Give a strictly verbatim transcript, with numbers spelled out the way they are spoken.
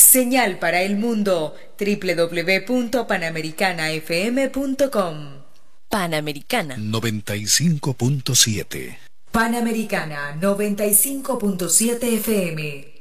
Señal para el mundo, doble u doble u doble u punto panamericana f m punto com. Panamericana noventa y cinco punto siete. Panamericana noventa y cinco punto siete F M.